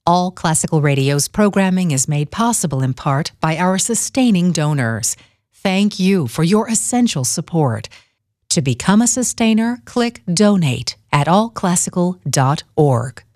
All Classical Radio's programming is made possible in part by our sustaining donors. Thank you for your essential support. To become a sustainer, click Donate at allclassical.org.